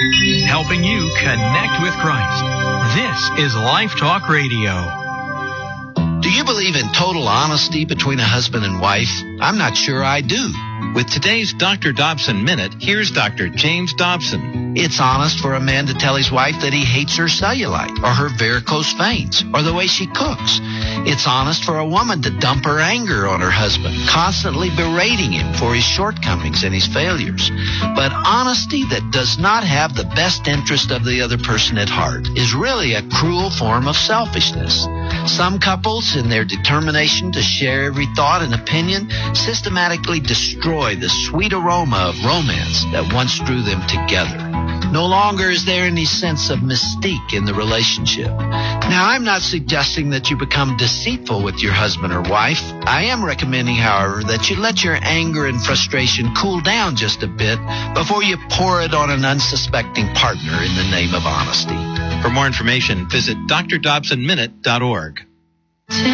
helping you connect with Christ. This is Life Talk Radio. Do you believe in total honesty between a husband and wife? I'm not sure I do. With today's Dr. Dobson Minute, here's Dr. James Dobson. It's honest for a man to tell his wife that he hates her cellulite or her varicose veins or the way she cooks. It's honest for a woman to dump her anger on her husband, constantly berating him for his shortcomings and his failures. But honesty that does not have the best interest of the other person at heart is really a cruel form of selfishness. Some couples, in their determination to share every thought and opinion, systematically destroy the sweet aroma of romance that once drew them together. No longer is there any sense of mystique in the relationship. Now, I'm not suggesting that you become deceitful with your husband or wife. I am recommending, however, that you let your anger and frustration cool down just a bit before you pour it on an unsuspecting partner in the name of honesty. For more information, visit drdobsonminute.org.